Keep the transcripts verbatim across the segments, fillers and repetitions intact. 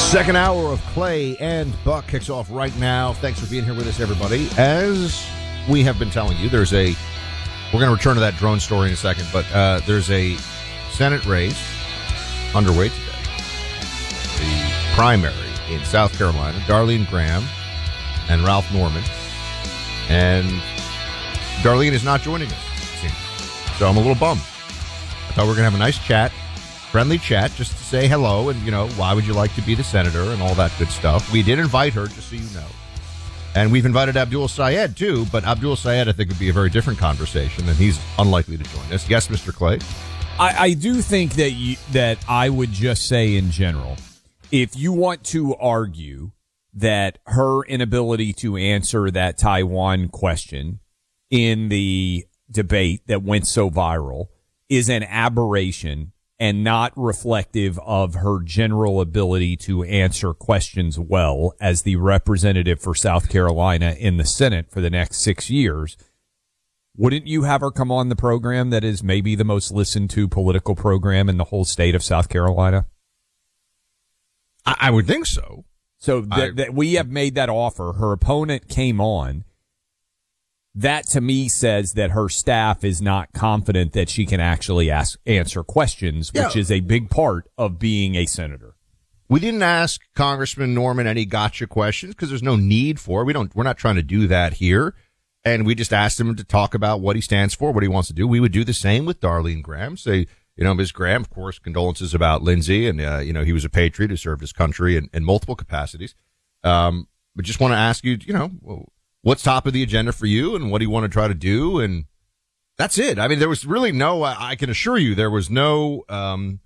Second hour of Clay and Buck kicks off right now. Thanks for being here with us, everybody. As we have been telling you, there's a, we're going to return to that drone story in a second, but uh, there's a Senate race underway today. The primary in South Carolina, Darlene Graham and Ralph Norman. And Darlene is not joining us, it seems. So I'm a little bummed. I thought we were going to have a nice chat. Friendly chat, just to say hello and, you know, why would you like to be the senator and all that good stuff. We did invite her, just so you know. And we've invited Abdul Sayed, too, but Abdul Sayed, I think, would be a very different conversation, and he's unlikely to join us. Yes, Mister Clay? I, I do think that you, that I would just say in general, if you want to argue that her inability to answer that Taiwan question in the debate that went so viral is an aberration and not reflective of her general ability to answer questions well as the representative for South Carolina in the Senate for the next six years, wouldn't you have her come on the program that is maybe the most listened to political program in the whole state of South Carolina? I, I would think so. So th- that we have made that offer. Her opponent came on. That, to me, says that her staff is not confident that she can actually ask, answer questions, which yeah. is a big part of being a senator. We didn't ask Congressman Norman any gotcha questions because there's no need for it. We don't, we're not trying to do that here. And we just asked him to talk about what he stands for, what he wants to do. We would do the same with Darlene Graham. Say, you know, Miz Graham, of course, condolences about Lindsay. And, uh, you know, he was a patriot who served his country in, in multiple capacities. Um, but just want to ask you, you know, well, what's top of the agenda for you and what do you want to try to do? And that's it. I mean, there was really no, I can assure you, there was no um,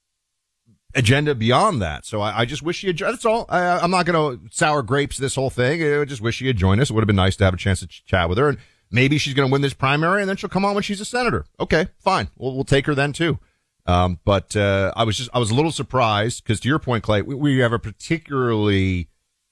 agenda beyond that. So I, I just wish you had, that's all. I, I'm not going to sour grapes this whole thing. I just wish she had joined us. It would have been nice to have a chance to ch- chat with her. And maybe she's going to win this primary and then she'll come on when she's a senator. Okay, fine. We'll, we'll take her then too. Um, but uh, I was just, I was a little surprised because to your point, Clay, we, we have a particularly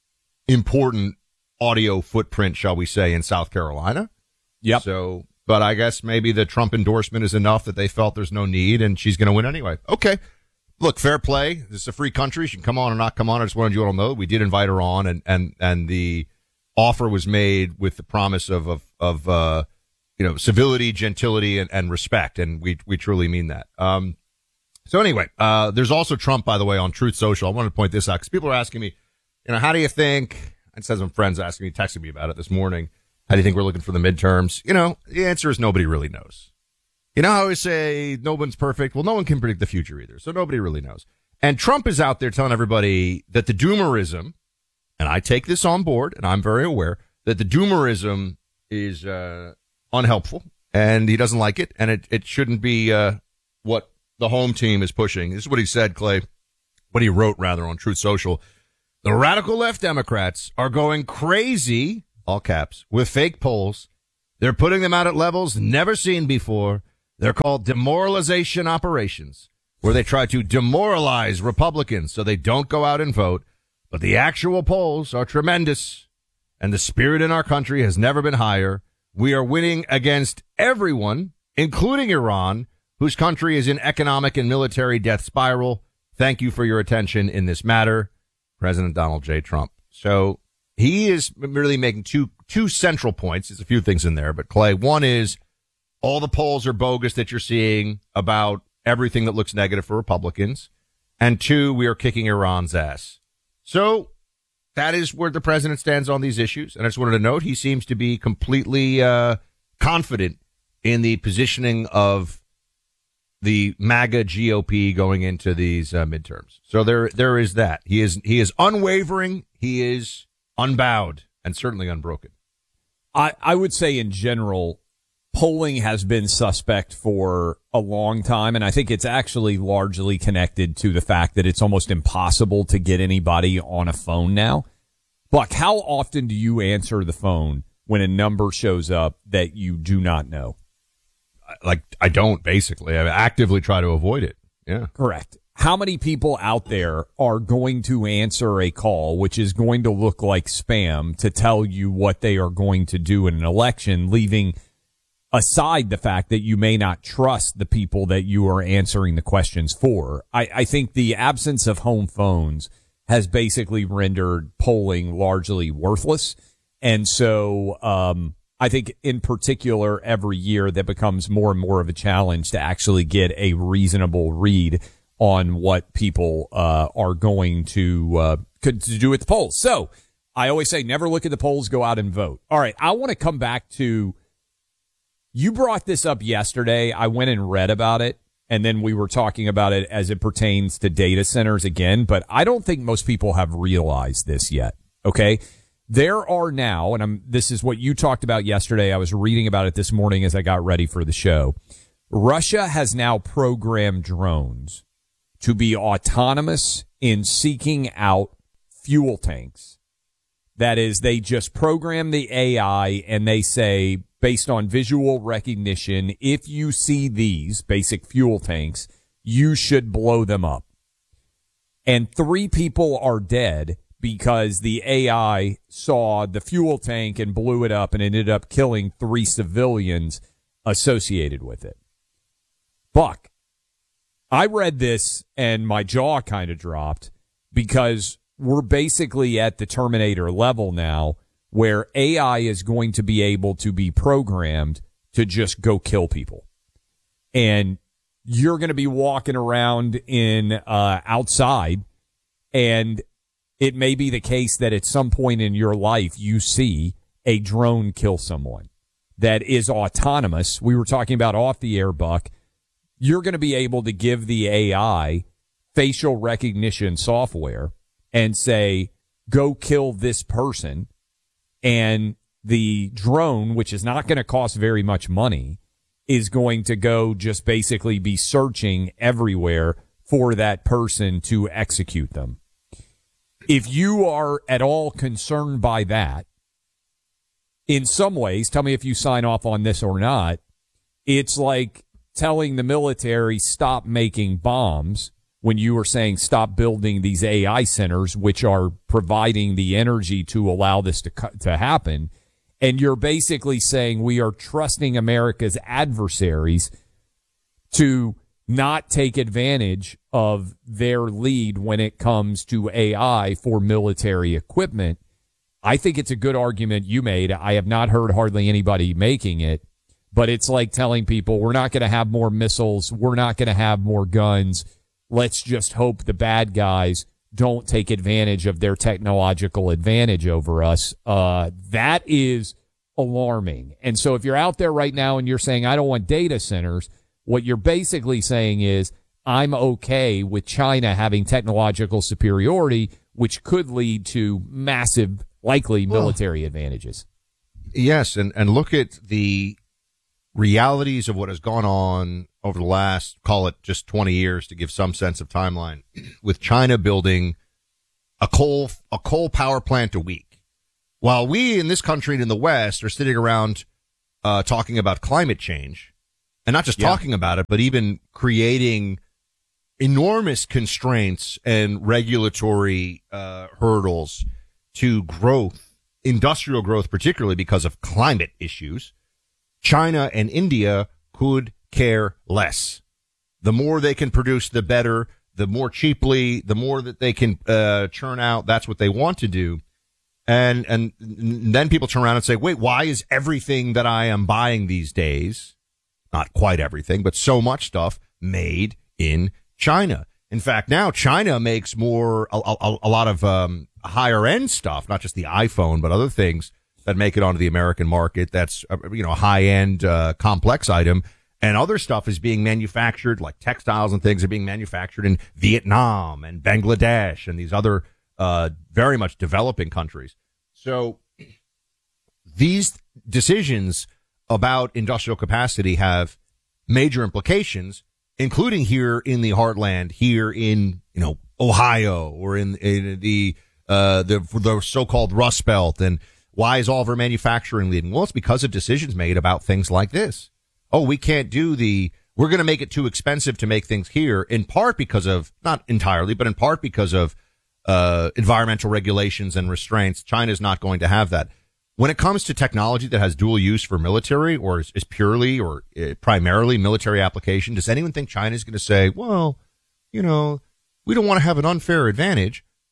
important audio footprint, shall we say, in South Carolina. Yep. So, but I guess maybe the Trump endorsement is enough that they felt there's no need and she's going to win anyway. Okay. Look, fair play. This is a free country. She can come on or not come on. I just wanted you all to know we did invite her on and, and, and the offer was made with the promise of, of, of, uh, you know, civility, gentility, and, and respect. And we, we truly mean that. Um, so anyway, uh, there's also Trump, by the way, on Truth Social. I wanted to point this out because people are asking me, you know, how do you think, and said some friends asking me, texting me about it this morning. How do you think we're looking for the midterms? You know, the answer is nobody really knows. You know how I always say no one's perfect? Well, no one can predict the future either, so nobody really knows. And Trump is out there telling everybody that the doomerism, and I take this on board, and I'm very aware, that the doomerism is uh, unhelpful, and he doesn't like it, and it, it shouldn't be uh, what the home team is pushing. This is what he said, Clay, what he wrote, rather, on Truth Social. The radical left Democrats are going crazy, all caps, with fake polls. They're putting them out at levels never seen before. They're called demoralization operations, where they try to demoralize Republicans so they don't go out and vote. But the actual polls are tremendous, and the spirit in our country has never been higher. We are winning against everyone, including Iran, whose country is in economic and military death spiral. Thank you for your attention in this matter. President Donald J. Trump. So he is really making two two central points. There's a few things in there, but Clay, one is all the polls are bogus that you're seeing about everything that looks negative for Republicans. And two, we are kicking Iran's ass. So that is where the president stands on these issues. And I just wanted to note he seems to be completely uh, confident in the positioning of the MAGA G O P going into these uh, midterms. So there, there is that. He is, he is unwavering. He is unbowed and certainly unbroken. I, I would say in general, polling has been suspect for a long time. And I think it's actually largely connected to the fact that it's almost impossible to get anybody on a phone now. Buck, how often do you answer the phone when a number shows up that you do not know? Like, I don't, basically. I actively try to avoid it. Yeah. Correct. How many people out there are going to answer a call, which is going to look like spam, to tell you what they are going to do in an election, leaving aside the fact that you may not trust the people that you are answering the questions for? I, I think the absence of home phones has basically rendered polling largely worthless. And so um, I think in particular, every year that becomes more and more of a challenge to actually get a reasonable read on what people uh, are going to, uh, to do at the polls. So I always say never look at the polls, go out and vote. All right, I want to come back to, you brought this up yesterday. I went and read about it, and then we were talking about it as it pertains to data centers again, but I don't think most people have realized this yet, okay? There are now, and I'm, this is what you talked about yesterday. I was reading about it this morning as I got ready for the show. Russia has now programmed drones to be autonomous in seeking out fuel tanks. That is, they just program the A I and they say, based on visual recognition, if you see these basic fuel tanks, you should blow them up. And three people are dead because the A I saw the fuel tank and blew it up and ended up killing three civilians associated with it. Buck, I read this and my jaw kind of dropped because we're basically at the Terminator level now where A I is going to be able to be programmed to just go kill people. And you're going to be walking around in uh, outside, and it may be the case that at some point in your life you see a drone kill someone that is autonomous. We were talking about off the air, Buck. You're going to be able to give the A I facial recognition software and say, go kill this person. And the drone, which is not going to cost very much money, is going to go just basically be searching everywhere for that person to execute them. If you are at all concerned by that, in some ways, tell me if you sign off on this or not, it's like telling the military stop making bombs when you were saying stop building these A I centers, which are providing the energy to allow this to to happen. And you're basically saying we are trusting America's adversaries to not take advantage of their lead when it comes to A I for military equipment. I think it's a good argument you made. I have not heard hardly anybody making it, but it's like telling people we're not going to have more missiles. We're not going to have more guns. Let's just hope the bad guys don't take advantage of their technological advantage over us. Uh, that is alarming. And so if you're out there right now and you're saying, I don't want data centers, what you're basically saying is, I'm okay with China having technological superiority, which could lead to massive, likely military well, advantages. Yes. And, and look at the realities of what has gone on over the last, call it just twenty years to give some sense of timeline, with China building a coal, a coal power plant a week. While we in this country and in the West are sitting around, uh, talking about climate change, and not just yeah. talking about it, but even creating enormous constraints and regulatory, uh, hurdles to growth, industrial growth, particularly because of climate issues. China and India could care less. The more they can produce, the better. The more cheaply, the more that they can uh churn out. That's what they want to do. And and then people turn around and say, wait, why is everything that I am buying these days, not quite everything, but so much stuff, made in China? In fact, now China makes more, a, a, a lot of um higher end stuff, not just the iPhone, but other things that make it onto the American market. That's, you know, a high end, uh, complex item. And other stuff is being manufactured, like textiles and things are being manufactured in Vietnam and Bangladesh and these other, uh, very much developing countries. So these decisions about industrial capacity have major implications, including here in the heartland, here in, you know, Ohio, or in, in the, uh, the, the so-called Rust Belt. And why is all of our manufacturing leading? Well, it's because of decisions made about things like this. Oh, we can't do the, we're going to make it too expensive to make things here, in part because of, not entirely, but in part because of, uh, environmental regulations and restraints. China's not going to have that. When it comes to technology that has dual use for military, or is, is purely or uh, primarily military application, does anyone think China is going to say, well, you know, we don't want to have an unfair advantage,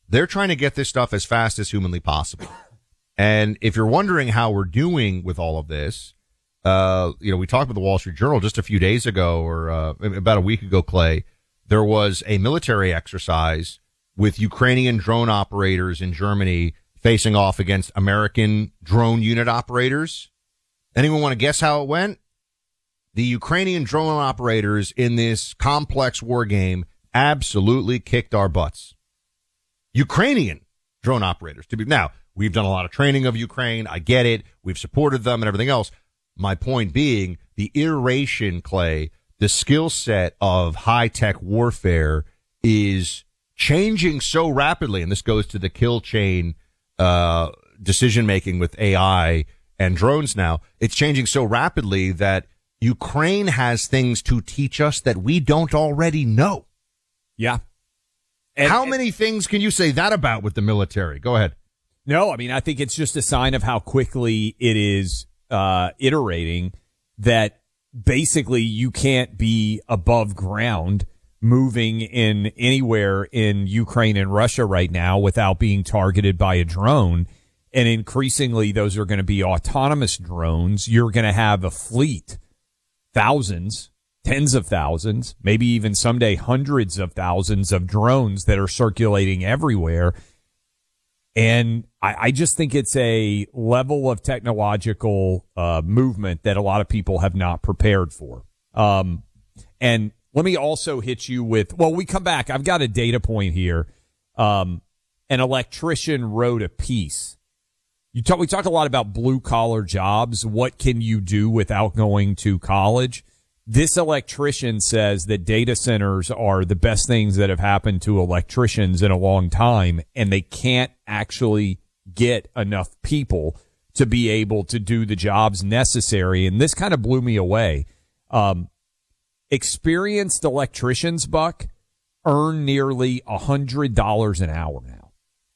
They're trying to get this stuff as fast as humanly possible. And if you're wondering how we're doing with all of this, uh, you know, we talked with the Wall Street Journal just a few days ago or uh, about a week ago, Clay. There was a military exercise with Ukrainian drone operators in Germany facing off against American drone unit operators. Anyone want to guess how it went? The Ukrainian drone operators in this complex war game absolutely kicked our butts. Ukrainian drone operators. To be now, we've done a lot of training of Ukraine. I get it. We've supported them and everything else. My point being, the iteration, Clay, the skill set of high-tech warfare is changing so rapidly, and this goes to the kill chain uh decision-making with A I and drones now. It's changing so rapidly that Ukraine has things to teach us that we don't already know. Yeah. And, how many and, things can you say that about with the military? Go ahead. No, I mean, I think it's just a sign of how quickly it is uh iterating, that basically you can't be above ground moving in anywhere in Ukraine and Russia right now without being targeted by a drone. And increasingly, those are going to be autonomous drones. You're going to have a fleet, thousands, tens of thousands, maybe even someday hundreds of thousands of drones that are circulating everywhere. And I, I just think it's a level of technological uh, movement that a lot of people have not prepared for. Um, and let me also hit you with, well, we come back. I've got a data point here. Um, an electrician wrote a piece. You talk, we talk a lot about blue collar jobs. What can you do without going to college? This electrician says that data centers are the best things that have happened to electricians in a long time, and they can't actually get enough people to be able to do the jobs necessary. And this kind of blew me away. Um, experienced electricians, Buck, earn nearly one hundred dollars an hour now.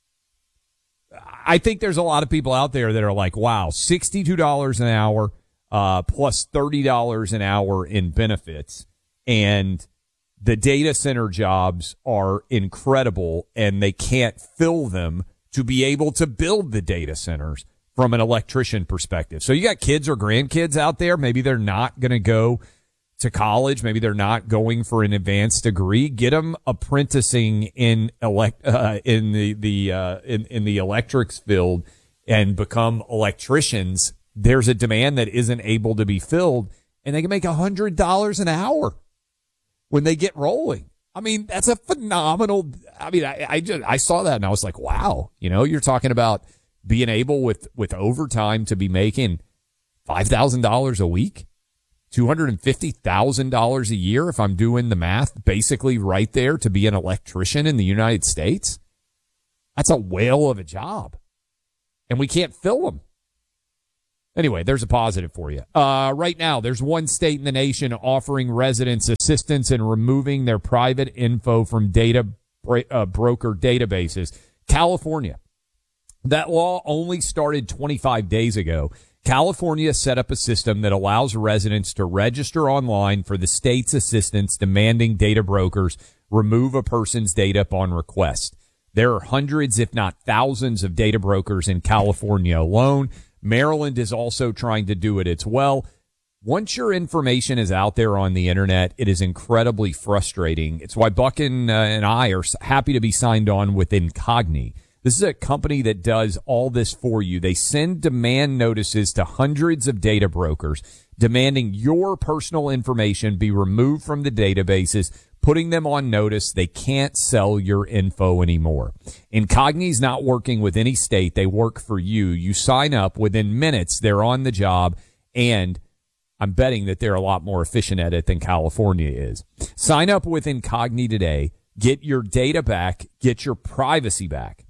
I think there's a lot of people out there that are like, wow, sixty-two dollars an hour. Uh, plus thirty dollars an hour in benefits. And the data center jobs are incredible, and they can't fill them to be able to build the data centers from an electrician perspective. So you got kids or grandkids out there. Maybe they're not going to go to college. Maybe they're not going for an advanced degree. Get them apprenticing in elect, uh, in the, the, uh, in, in the electrics field and become electricians. There's a demand that isn't able to be filled, and they can make one hundred dollars an hour when they get rolling. I mean, that's a phenomenal, I mean, I, I just, I saw that and I was like, wow, you know, you're talking about being able with, with overtime to be making five thousand dollars a week, two hundred fifty thousand dollars a year. If I'm doing the math, basically right there to be an electrician in the United States. That's a whale of a job, and we can't fill them. Anyway, there's a positive for you. Uh, right now, there's one state in the nation offering residents assistance in removing their private info from data bro- uh, broker databases. California. That law only started twenty-five days ago. California set up a system that allows residents to register online for the state's assistance, demanding data brokers remove a person's data upon request. There are hundreds, if not thousands, of data brokers in California alone. Maryland is also trying to do it as well. Once your information is out there on the internet, it is incredibly frustrating. It's why Buck and, uh, and I are happy to be signed on with Incogni. This is a company that does all this for you. They send demand notices to hundreds of data brokers demanding your personal information be removed from the databases, putting them on notice they can't sell your info anymore. Incogni's not working with any state. They work for you. You sign up. Within minutes, they're on the job, and I'm betting that they're a lot more efficient at it than California is. Sign up with Incogni today. Get your data back. Get your privacy back.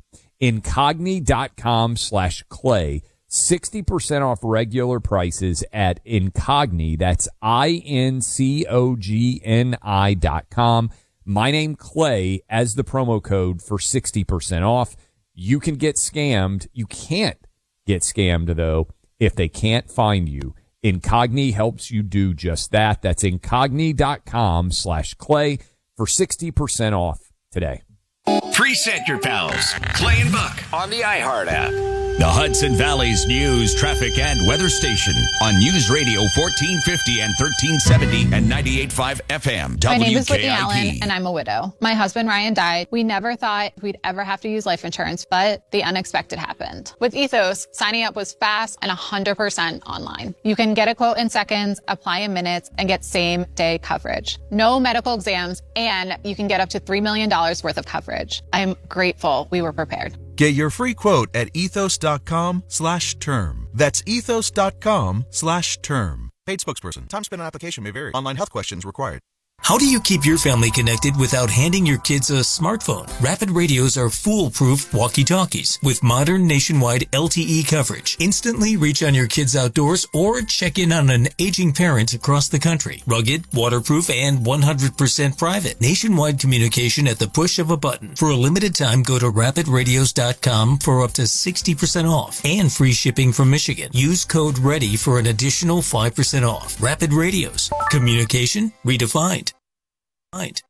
Incogni.com slash Clay. sixty percent off regular prices at Incogni. That's I N C O G N I dot com. My name Clay as the promo code for sixty percent off. You can get scammed. You can't get scammed, though, if they can't find you. Incogni helps you do just that. That's Incogni.com slash Clay for sixty percent off today. Free Reset your pals. Clay and Buck on the iHeart app. The Hudson Valley's news, traffic, and weather station on News Radio fourteen fifty and thirteen seventy and ninety-eight point five F M. W K I P. My name is Whitney Allen, and I'm a widow. My husband, Ryan, died. We never thought we'd ever have to use life insurance, but the unexpected happened. With Ethos, signing up was fast and one hundred percent online. You can get a quote in seconds, apply in minutes, and get same-day coverage. No medical exams, and you can get up to three million dollars worth of coverage. I'm grateful we were prepared. Get your free quote at ethos.com slash term. That's ethos.com slash term. Paid spokesperson. Time spent on application may vary. Online health questions required. How do you keep your family connected without handing your kids a smartphone? Rapid Radios are foolproof walkie-talkies with modern nationwide L T E coverage. Instantly reach on your kids outdoors or check in on an aging parent across the country. Rugged, waterproof, and one hundred percent private. Nationwide communication at the push of a button. For a limited time, go to rapid radios dot com for up to sixty percent off and free shipping from Michigan. Use code READY for an additional five percent off. Rapid Radios. Communication redefined. Mind.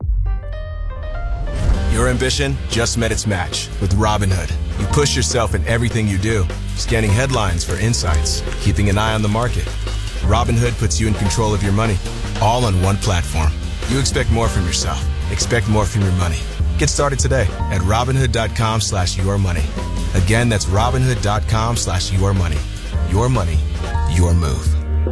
Your ambition just met its match with Robinhood. You push yourself in everything you do, scanning headlines for insights, keeping an eye on the market. Robinhood puts you in control of your money, all on one platform. You expect more from yourself. Expect more from your money. Get started today at Robinhood.com slash your money. Again, that's Robinhood.com slash your money. Your money, your move.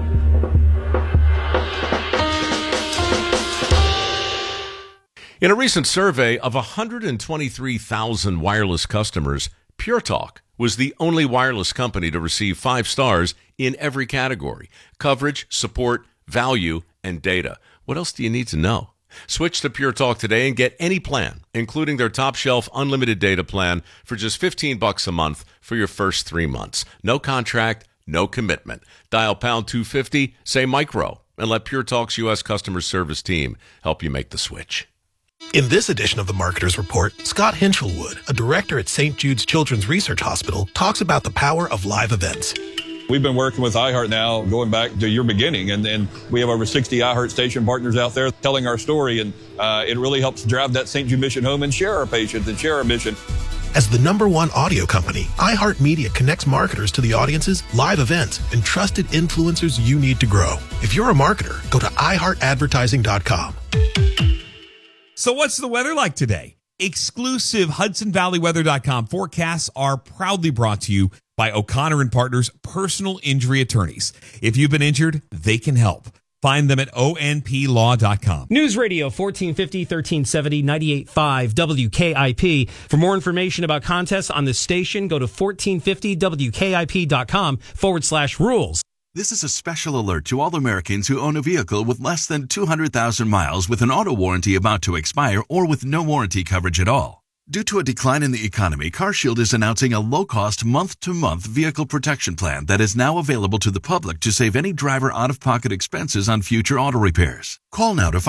In a recent survey of one hundred twenty-three thousand wireless customers, Pure Talk was the only wireless company to receive five stars in every category: coverage, support, value, and data. What else do you need to know? Switch to Pure Talk today and get any plan, including their top shelf unlimited data plan for just fifteen bucks a month for your first three months. No contract, no commitment. Dial pound two fifty, say micro, and let Pure Talk's U S customer service team help you make the switch. In this edition of the Marketer's Report, Scott Hinchelwood, a director at Saint Jude's Children's Research Hospital, talks about the power of live events. We've been working with iHeart now going back to your beginning, and, and we have over sixty iHeart station partners out there telling our story, and uh, it really helps drive that Saint Jude mission home and share our patients and share our mission. As the number one audio company, iHeartMedia connects marketers to the audiences, live events, and trusted influencers you need to grow. If you're a marketer, go to i heart advertising dot com. So what's the weather like today? Exclusive Hudson Valley Weather dot com forecasts are proudly brought to you by O'Connor and Partners Personal Injury Attorneys. If you've been injured, they can help. Find them at O N P law dot com. News Radio fourteen fifty, thirteen seventy, ninety-eight point five W K I P. For more information about contests on the station, go to fourteen fifty W K I P dot com forward slash rules. This is a special alert to all Americans who own a vehicle with less than two hundred thousand miles with an auto warranty about to expire or with no warranty coverage at all. Due to a decline in the economy, CarShield is announcing a low-cost month-to-month vehicle protection plan that is now available to the public to save any driver out-of-pocket expenses on future auto repairs. Call now to find